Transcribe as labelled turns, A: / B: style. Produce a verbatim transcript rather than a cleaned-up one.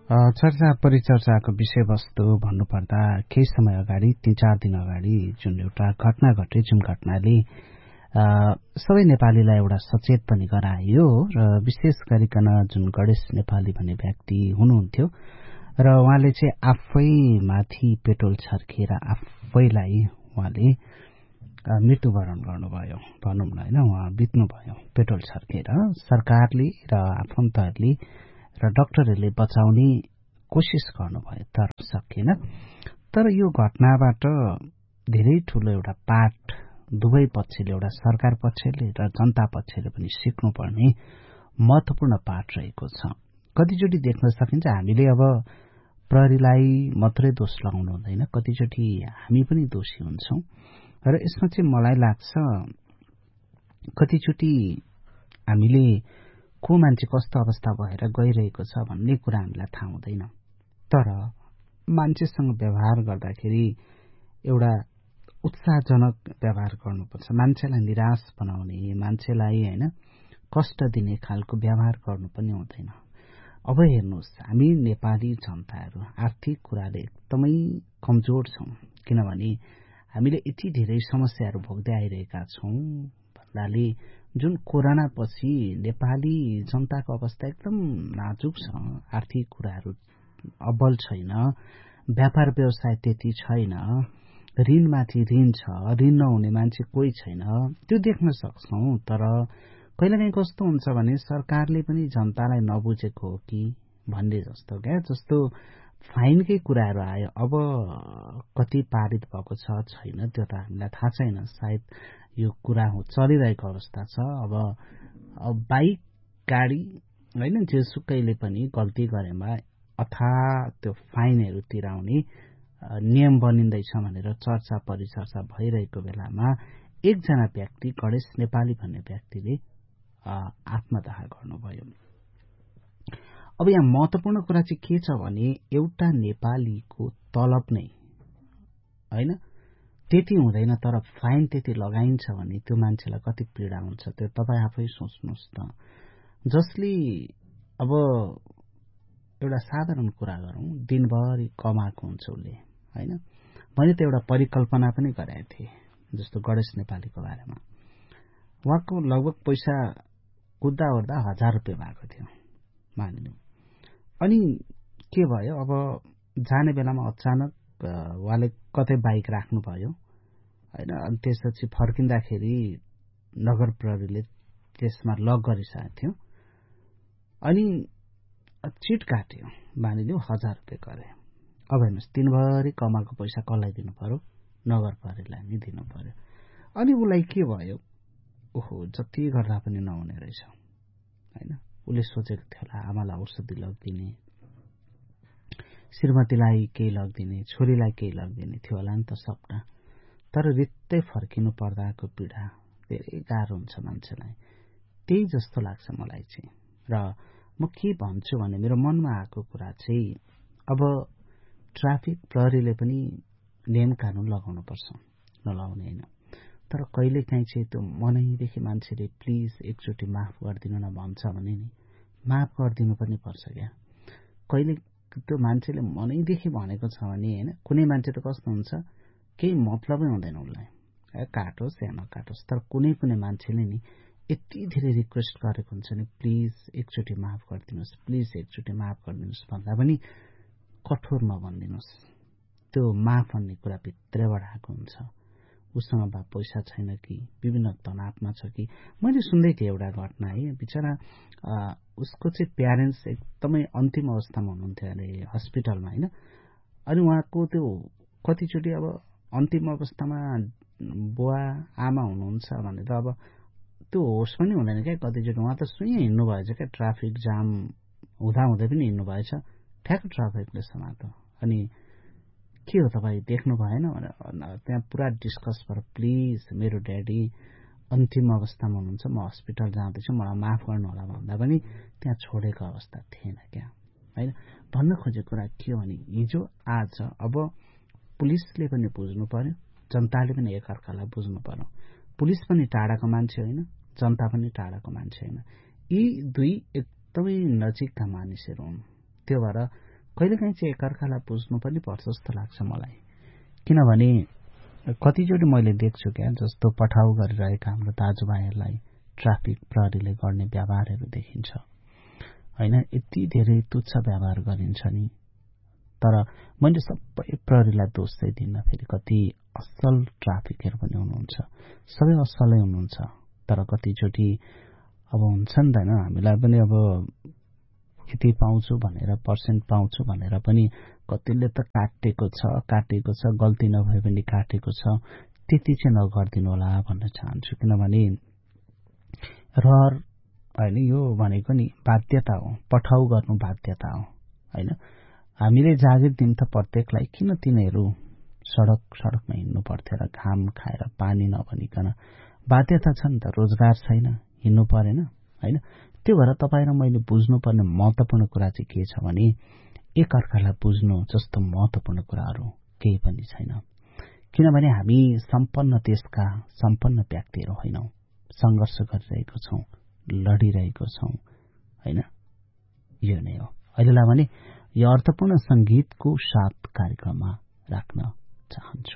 A: चर्चा परिचर्चाको विषयवस्तु भन्नुपर्दा केही समय अगाडि तीन चार दिन अगाडि जुन एउटा घटना घटे जुन घटनाले सबै नेपालीलाई एउटा सचेत पनि गरायो र विशेष गरिकन जुन गणेश नेपाली भन्ने व्यक्ति हुनुहुन्थ्यो र उहाँले चाहिँ आफै माथि पेट्रोल छर्केर आफैलाई उहाँले मृत्युवरण गर्नुभयो भनौँ न होइन। उहाँ बित्नुभयो पेट्रोल छर्केर। सरकारले र आफन्तहरूले र डाक्टरहरूले बचाउने कोसिस गर्नुभयो तर सकेन। तर यो घटनाबाट धेरै ठूलो एउटा पाठ दुवै पक्षले, एउटा सरकार पक्षले र जनता पक्षले पनि सिक्नुपर्ने महत्वपूर्ण पाठ रहेको छ। कतिचोटि देख्न सकिन्छ हामीले अब प्रहरीलाई मात्रै दोष लगाउनु हुँदैन, कतिचोटि हामी पनि दोषी हुन्छौं र यसमा चाहिँ मलाई लाग्छ कतिचोटि हामीले को मान्छे कस्तो अवस्था भएर गइरहेको छ भन्ने कुरा हामीलाई थाहा हुँदैन। तर मान्छेसँग व्यवहार गर्दाखेरि एउटा उत्साहजनक व्यवहार गर्नुपर्छ, मान्छेलाई निराश बनाउने, मान्छेलाई होइन कष्ट दिने खालको व्यवहार गर्नु पनि हुँदैन। अब हेर्नुहोस्, हामी नेपाली जनताहरू आर्थिक कुराले एकदमै कमजोर छौं, किनभने हामीले यति धेरै समस्याहरू भोग्दै आइरहेका छौं भन्नाले जुन कोरोना पछि नेपाली जनताको अवस्था एकदम नाजुक छ। आर्थिक कुराहरू अब्बल छैन, व्यापार व्यवसाय त्यति छैन, ऋणमाथि ऋण छ, ऋण नहुने मान्छे कोही छैन, त्यो देख्न सक्छौं। तर कहिलेकाहीँ कस्तो हुन्छ भने सरकारले पनि जनतालाई नबुझेको हो कि भन्ने जस्तो क्या, जस्तो फाइनकै कुराहरू आयो। अब कति पारित भएको छ छैन त्यो त हामीलाई थाहा छैन, सायद यो कुरा हो चलिरहेको अवस्था छ। अब बाइक गाडी होइन जेसुकैले पनि गल्ती गरेमा अथा त्यो फाइनहरू तिराउने नियम बनिँदैछ भनेर चर्चा परिचर्चा भइरहेको बेलामा एकजना व्यक्ति गणेश नेपाली भन्ने व्यक्तिले आत्मदाह गर्नुभयो। अब यहाँ महत्वपूर्ण कुरा चाहिँ के छ भने एउटा नेपालीको तलब नै होइन त्यति हुँदैन, तर फाइन त्यति लगाइन्छ भने त्यो मान्छेलाई कति पीडा हुन्छ त्यो तपाईँ आफै सोच्नुहोस् त। जसले अब एउटा साधारण कुरा गरौँ, दिनभरि कमाएको हुन्छ उसले होइन। मैले त एउटा परिकल्पना पनि गरेको थिएँ जस्तो गणेश नेपालीको बारेमा, उहाँको लगभग पैसा कुद्दा ओर्दा हजार रुपियाँ भएको थियो मानिलिउँ। अनि के भयो, अब जाने बेलामा अचानक उहाँले कतै बाइक राख्नुभयो होइन। अनि त्यसपछि फर्किँदाखेरि नगर प्रहरीले त्यसमा लक गरिसकेको थियो। अनि चिट काट्यो मानिलिउँ हजार रुपियाँ गरे। अब हेर्नुहोस्, दिनभरि कमाएको पैसा कसलाई दिनु पर्यो? नगर प्रहरीलाई नि दिनु पर्यो। अनि उसलाई के भयो, ओहो जति गर्दा पनि नहुने रहेछ होइन। उसले सोचेको थियो होला आमालाई औषधि लगिदिने, श्रीमतीलाई केही लगिदिने, छोरीलाई केही लगिदिने थियो होला नि त सपना। तर रित्तै फर्किनु पर्दाको पीडा धेरै गाह्रो हुन्छ मान्छेलाई, त्यही जस्तो लाग्छ मलाई चाहिँ। र म के भन्छु भने मेरो मनमा आएको कुरा चाहिँ अब ट्राफिक प्रहरीले पनि नियम कानून लगाउनुपर्छ, नलाउने होइन। तर कहिलेकाहीँ चाहिँ त्यो मनैदेखि मान्छेले प्लिज एकचोटि माफ गरिदिनु न भन्छ भने नि माफ गरिदिनु पनि पर्छ क्या। कहिले त्यो मान्छेले मनैदेखि भनेको छ भने होइन, कुनै मान्छे त कस्तो हुन्छ केही मतलबै हुँदैन उसलाई, काटोस् या नकाटोस्। तर कुनै कुनै मान्छेले नि यति धेरै रिक्वेस्ट गरेको हुन्छ नि प्लिज एकचोटि माफ गरिदिनुहोस्, प्लिज एकचोटि माफ गरिदिनुहोस् भन्दा पनि कठोर नभनिदिनुहोस्। त्यो माफ भन्ने कुरा भित्रैबाट आएको हुन्छ। उसँग बा पैसा छैन कि विभिन्न तनावमा छ कि। मैले सुन्दै थिएँ एउटा घटना है, बिचरा उसको चाहिँ प्यारेन्ट्स एकदमै अन्तिम अवस्थामा हुनुहुन्थ्यो अरे हस्पिटलमा होइन। अनि उहाँको त्यो कतिचोटि अब अन्तिम अवस्थामा बुवा आमा हुनुहुन्छ भनेर अब त्यो होस पनि हुँदैन क्या कतिचोटि। उहाँ त सुई हिँड्नु भएछ क्या, ट्राफिक जाम हुँदा हुँदै पनि हिँड्नु भएछ, ठ्याक्क ट्राफिकले समात्यो। अनि के हो तपाईँ देख्नु भएन भनेर त्यहाँ पुरा डिस्कस भएर प्लिज मेरो ड्याडी अन्तिम अवस्थामा हुनुहुन्छ, म हस्पिटल जाँदैछु, मलाई माफ गर्नु होला भन्दा पनि त्यहाँ छोडेको अवस्था थिएन क्या होइन। भन्न खोजेको कुरा के हो भने हिजो आज अब पुलिसले पनि बुझ्नु पर्यो, जनताले पनि एकअर्कालाई बुझ्नु पर्यो। पुलिस पनि टाढाको मान्छे होइन, जनता पनि टाढाको मान्छे होइन, यी दुई एकदमै नजिकका मानिसहरू हुन्। त्यो भएर कहिलेकाहीँ चाहिँ एकअर्कालाई बुझ्नु पनि पर्छ जस्तो लाग्छ मलाई। किनभने कतिचोटि मैले देख्छु क्या, जस्तो पठाउ गरिरहेका हाम्रो दाजुभाइहरूलाई ट्राफिक प्रहरीले गर्ने व्यवहारहरू देखिन्छ होइन। यति धेरै तुच्छ व्यवहार गरिन्छ नि। तर मैले सबै प्रहरीलाई दोष चाहिँ दिन्न। फेरि कति असल ट्राफिकहरू पनि हुनुहुन्छ, सबै असलै हुनुहुन्छ। तर कतिचोटि अब हुन्छ नि त होइन, हामीलाई पनि अब यति पाउँछु भनेर, पर्सेन्ट पाउँछु भनेर पनि कतिले त काटेको छ काटेको छ गल्ती नभए पनि काटेको छ। त्यति चाहिँ नगरिदिनु होला भन्न चाहन्छु। किनभने रहर होइन, यो भनेको नि बाध्यता हो, पठाउ गर्नु बाध्यता हो होइन। हामीले जागिर दिउँ त प्रत्येकलाई, किन तिनीहरू सडक सडकमा हिँड्नु पर्थ्यो र घाम खाएर पानी नभनिकन? बाध्यता छ नि त, रोजगार छैन, हिँड्नु परेन होइन। त्यो भएर तपाईँ र मैले बुझ्नुपर्ने महत्त्वपूर्ण कुरा चाहिँ के छ भने, एकअर्कालाई बुझ्नु जस्तो महत्त्वपूर्ण कुराहरू केही पनि छैन। किनभने हामी सम्पन्न देशका सम्पन्न व्यक्तिहरू होइनौँ, सङ्घर्ष गरिरहेको छौँ, लडिरहेको छौँ होइन। यो नै हो। अहिलेलाई भने यो अर्थपूर्ण सङ्गीतको साथ कार्यक्रममा राख्न चाहन्छु।